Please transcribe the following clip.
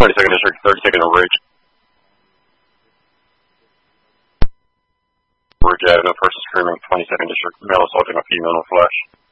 22nd District, 32nd Ridge. Ridge Avenue, person screaming, 22nd District, male assaulting a female in flesh.